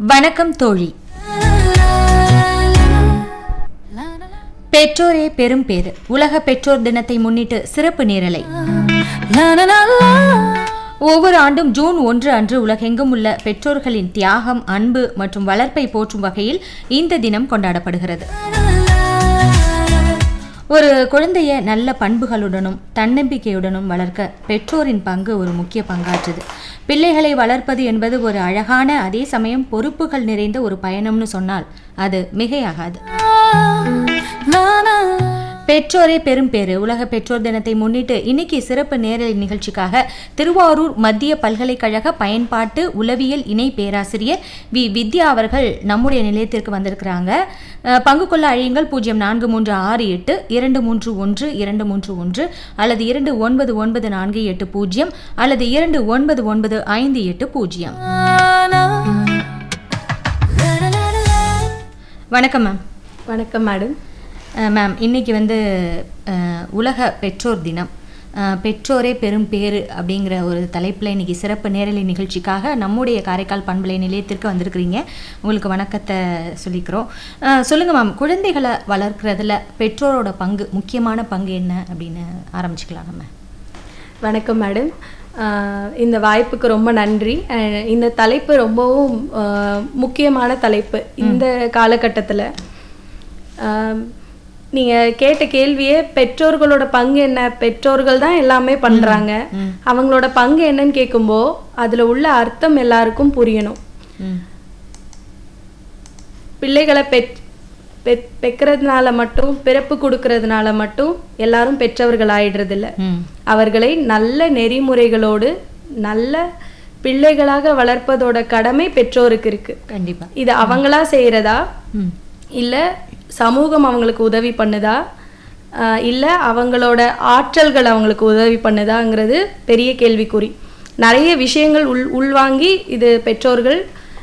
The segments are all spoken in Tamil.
வணக்கம் தோழி. பெற்றோரே பெரும் பேறு. உலக பெற்றோர் தினத்தை முன்னிட்டு சிறப்பு நேரலை. ஒவ்வொரு ஆண்டும் ஜூன் 1 அன்று உலகெங்கும் உள்ள பெற்றோர்களின் தியாகம், அன்பு மற்றும் வளர்ப்பை போற்றும் வகையில் இந்த தினம் கொண்டாடப்படுகிறது. ஒரு குழந்தைய நல்ல பண்புகளுடனும் தன்னம்பிக்கையுடனும் வளர்க்க பெற்றோரின் பங்கு ஒரு முக்கிய பங்காற்றுது. பிள்ளைகளை வளர்ப்பது என்பது ஒரு அழகான, அதே சமயம் பொறுப்புகள் நிறைந்த ஒரு பயணம்னு சொன்னால் அது மிகையாகாது. பெற்றோரே பெரும் பேறு. உலக பெற்றோர் தினத்தை முன்னிட்டு இன்னைக்கு சிறப்பு நேரலை நிகழ்ச்சிக்காக திருவாரூர் மத்திய பல்கலைக்கழக பயன்பாட்டு உளவியல் இணை பேராசிரியர் வி வித்யா அவர்கள் நம்முடைய நிலையத்திற்கு வந்திருக்கிறாங்க. பங்கு கொள்ள அழையுங்கள் 04368231 231 அல்லது 299480 அல்லது 299580. வணக்கம் மேம். வணக்கம் மேடம். மேம், இன்னைக்கு உலக பெற்றோர் தினம். பெற்றோரே பெரும் பேறு அப்படிங்கிற ஒரு தலைப்பில் இன்னைக்கு சிறப்பு நேரலை நிகழ்ச்சிக்காக நம்முடைய காரைக்கால் பண்பலை நிலையத்திற்கு வந்திருக்கிறீங்க. உங்களுக்கு வணக்கத்தை சொல்லிக்கிறோம். சொல்லுங்கள் மேம், குழந்தைகளை வளர்க்குறதுல பெற்றோரோட பங்கு, முக்கியமான பங்கு என்ன அப்படின்னு ஆரம்பிச்சுக்கலாம் நம்ம. வணக்கம் மேடம். இந்த வாய்ப்புக்கு ரொம்ப நன்றி. இந்த தலைப்பு ரொம்பவும் முக்கியமான தலைப்பு இந்த காலகட்டத்தில். நீங்கள் கேட்ட கேள்வியே பெற்றோர்களோட பங்கு என்ன, பெற்றோர்கள் தான் எல்லாமே பண்ணுறாங்க, அவங்களோட பங்கு என்னன்னு கேட்கும்போது அதில் உள்ள அர்த்தம் எல்லாருக்கும் புரியணும். பிள்ளைகளை பெக்கிறதுனால மட்டும், பிறப்பு கொடுக்கறதுனால மட்டும் எல்லாரும் பெற்றவர்கள் ஆயிடுறதில்ல. அவர்களை நல்ல நெறிமுறைகளோடு நல்ல பிள்ளைகளாக வளர்ப்பதோட கடமை பெற்றோருக்கு இருக்கு. கண்டிப்பா. இது அவங்களா செய்யறதா, இல்ல சமூகம் அவங்களுக்கு உதவி பண்ணுதா, இல்ல அவங்களோட ஆற்றல்கள் அவங்களுக்கு உதவி பண்ணுதாங்கிறது பெரிய கேள்விக்குறி. நிறைய விஷயங்கள் உள்வாங்கி இது பெற்றோர்கள்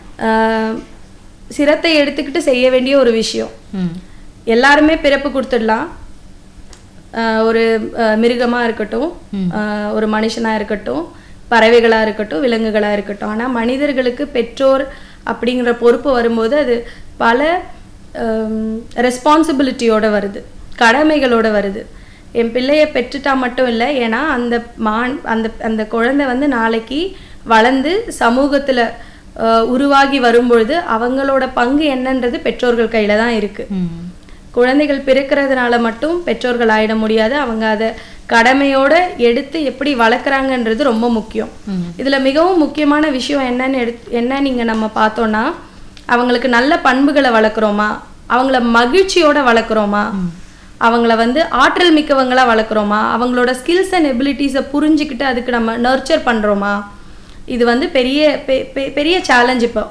சிரத்தை எடுத்துக்கிட்டு செய்ய வேண்டிய ஒரு விஷயம். எல்லாருமே பிறப்பு கொடுத்துடலாம். ஒரு மிருகமா இருக்கட்டும், ஒரு மனுஷனா இருக்கட்டும், பறவைகளா இருக்கட்டும், விலங்குகளா இருக்கட்டும். ஆனா மனிதர்களுக்கு பெற்றோர் அப்படிங்கிற பொறுப்பு வரும்போது அது பல ரெஸ்பான்சிபிலிட்டியோட வருது, கடமைகளோட வருது. என் பிள்ளைய பெற்றுட்டா மட்டும் இல்லை, ஏன்னா அந்த அந்த குழந்தை நாளைக்கு வளர்ந்து சமூகத்துல உருவாகி வரும்பொழுது அவங்களோட பங்கு என்னன்றது பெற்றோர்கள் கையில தான் இருக்கு. குழந்தைகள் பிறக்கிறதுனால மட்டும் பெற்றோர்கள் ஆயிட முடியாது. அவங்க அதை கடமையோட எடுத்து எப்படி வளர்க்குறாங்கன்றது ரொம்ப முக்கியம். இதுல மிகவும் முக்கியமான விஷயம் என்ன நீங்க நம்ம பார்த்தோம்னா, அவங்களுக்கு நல்ல பண்புகளை வளர்க்குறோமா, அவங்கள மகிழ்ச்சியோட வளர்க்குறோமா, அவங்கள ஆற்றல் மிக்கவங்களா வளர்க்குறோமா, அவங்களோட ஸ்கில்ஸ் அண்ட் எபிலிட்டிஸை புரிஞ்சுக்கிட்டு அதுக்கு நம்ம நர்ச்சர் பண்றோமா, இது பெரிய பெரிய சேலஞ்ச். இப்போ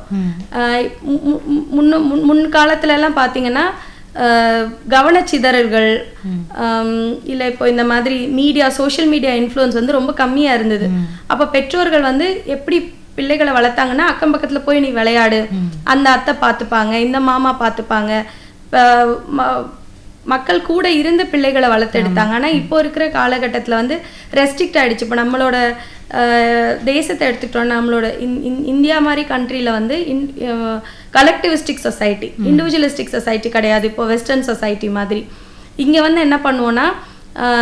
முன்காலத்துல எல்லாம் பார்த்தீங்கன்னா கவனச்சிதறல்கள், இல்லை இப்போ இந்த மாதிரி சோஷியல் மீடியா இன்ஃப்ளூயன்ஸ் ரொம்ப கம்மியா இருந்தது. அப்போ பெற்றோர்கள் எப்படி பிள்ளைகளை வளர்த்தாங்கன்னா, அக்கம் பக்கத்துல போய் நீ விளையாடு, அந்த அத்தை பார்த்துப்பாங்க, இந்த மாமா பார்த்துப்பாங்க. மக்கள் கூட இருந்து பிள்ளைகளை வளர்த்து எடுத்தாங்க. ஆனா இப்போ இருக்கிற காலகட்டத்துல ரெஸ்ட்ரிக்ட் ஆயிடுச்சு. இப்போ நம்மளோட தேசத்தை எடுத்துக்கிட்டோம்னா, நம்மளோட இந்தியா மாதிரி கண்ட்ரியில கலெக்டிவிஸ்டிக் சொசைட்டி, இண்டிவிஜுவலிஸ்டிக் சொசைட்டி கிடையாது. இப்போ வெஸ்டர்ன் சொசைட்டி மாதிரி. இங்க என்ன பண்ணுவோம்னா,